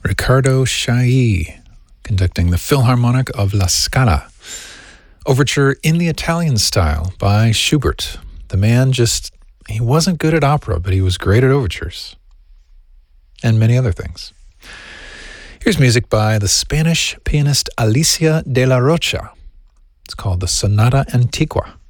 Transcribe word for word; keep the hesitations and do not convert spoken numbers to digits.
Riccardo Chailly, conducting the Philharmonic of La Scala. Overture in the Italian style by Schubert. The man just, he wasn't good at opera, but he was great at overtures. And many other things. Here's music by the Spanish pianist Alicia de la Rocha. It's called the Sonata Antigua.